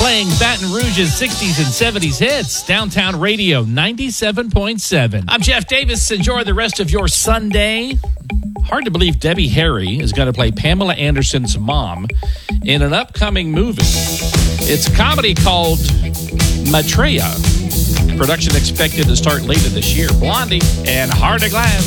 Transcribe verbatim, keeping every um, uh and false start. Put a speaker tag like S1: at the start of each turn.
S1: playing Baton Rouge's sixties and seventies hits. Downtown Radio ninety-seven point seven. I'm Jeff Davis. Enjoy the rest of your Sunday. Hard to believe Debbie Harry is going to play Pamela Anderson's mom in an upcoming movie. It's a comedy called Maitreya. Production expected to start later this year. Blondie and Heart of Glass.